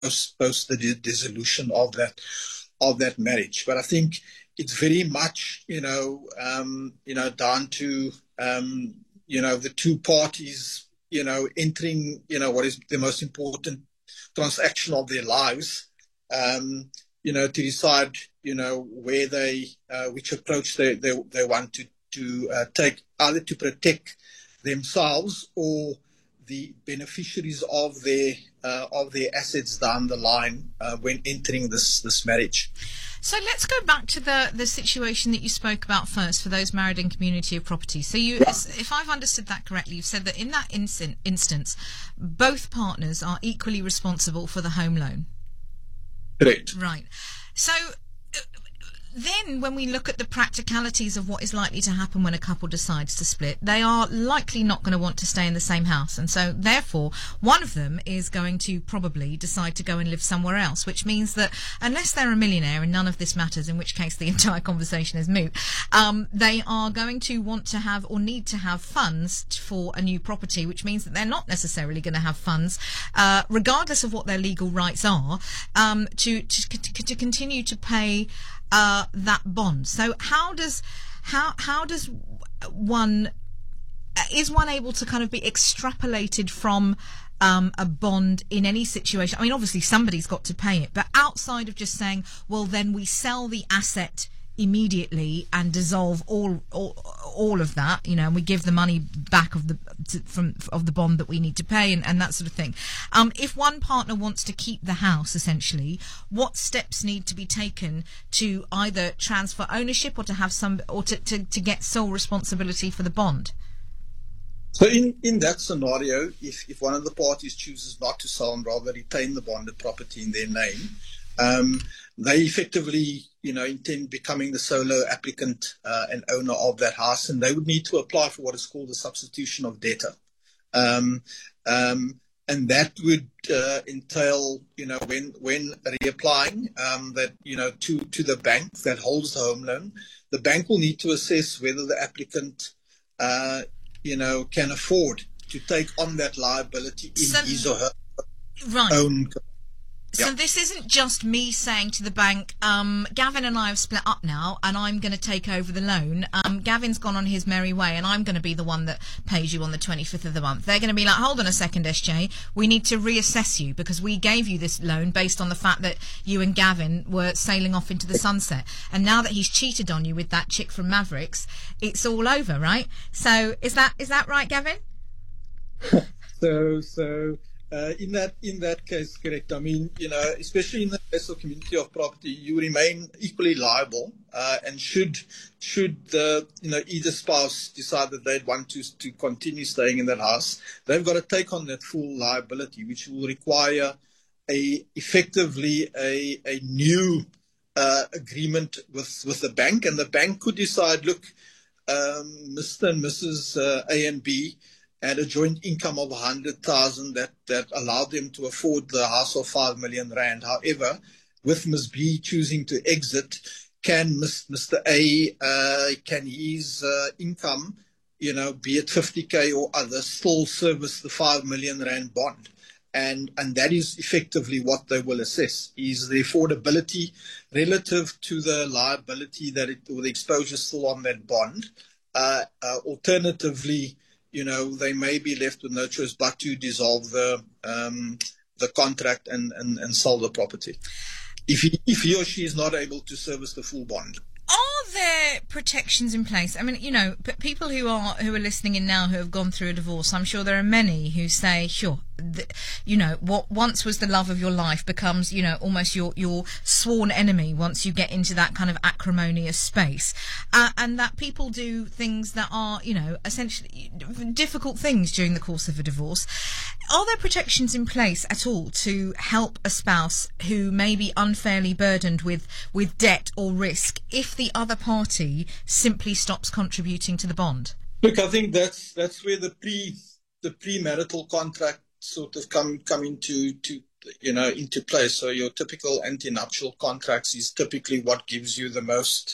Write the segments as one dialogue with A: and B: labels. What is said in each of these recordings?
A: post the dissolution of that marriage. But I think it's very much, down to, the two parties, entering, what is the most important transaction of their lives, to decide, where which approach they want to take, either to protect themselves or the beneficiaries of their assets down the line when entering this marriage.
B: So let's go back to the situation that you spoke about first for those married in community of property. So if I've understood that correctly, you've said that in that instance, both partners are equally responsible for the home loan.
A: Correct.
B: Right. So then when we look at the practicalities of what is likely to happen when a couple decides to split, they are likely not going to want to stay in the same house. And so therefore, one of them is going to probably decide to go and live somewhere else, which means that unless they're a millionaire and none of this matters, in which case the entire conversation is moot, they are going to want to have or need to have funds for a new property, which means that they're not necessarily going to have funds, regardless of what their legal rights are, to continue to pay that bond. So how does one is one able to kind of be extrapolated from a bond in any situation? I mean, obviously somebody's got to pay it, but outside of just saying, well, then we sell the asset immediately and dissolve all of that, and we give the money back of the bond that we need to pay and that sort of thing. If one partner wants to keep the house, essentially, what steps need to be taken to either transfer ownership or to have to get sole responsibility for the bond?
A: So in that scenario, if one of the parties chooses not to sell and rather retain the bonded property in their name, they effectively, intend becoming the solo applicant and owner of that house, and they would need to apply for what is called a substitution of debtor. And that would entail, when reapplying, that, to the bank that holds the home loan, the bank will need to assess whether the applicant, can afford to take on that liability in his or her own.
B: So this isn't just me saying to the bank, Gavin and I have split up now and I'm going to take over the loan. Gavin's gone on his merry way and I'm going to be the one that pays you on the 25th of the month. They're going to be like, hold on a second, SJ, we need to reassess you because we gave you this loan based on the fact that you and Gavin were sailing off into the sunset. And now that he's cheated on you with that chick from Mavericks, it's all over, right? So is that right, Gavin?
A: So in that case, correct. I mean, especially in the case of community of property, you remain equally liable, and should the either spouse decide that they'd want to continue staying in that house, they've got to take on that full liability, which will require effectively a new agreement with the bank, and the bank could decide, look, Mr. and Mrs. A and B had a joint income of 100,000 that allowed them to afford the house of 5 million rand. However, with Ms. B choosing to exit, can Mr. A, can his income, be it 50k or other, still service the 5 million rand bond? And that is effectively what they will assess, is the affordability relative to the liability or the exposure still on that bond. Alternatively, they may be left with no choice but to dissolve the contract and sell the property if he or she is not able to service the full bond.
B: Are there protections in place? I mean, people who are listening in now who have gone through a divorce, I'm sure there are many who say, sure, what once was the love of your life becomes, almost your sworn enemy once you get into that kind of acrimonious space, and that people do things that are, essentially difficult things during the course of a divorce. Are there protections in place at all to help a spouse who may be unfairly burdened with debt or risk if the other party simply stops contributing to the bond?
A: Look, I think that's where the premarital contract sort of come into place. So your typical antenuptial contracts is typically what gives you the most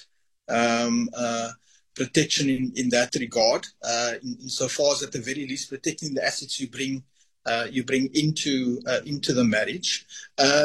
A: protection in that regard, insofar as at the very least protecting the assets you bring you bring into the marriage.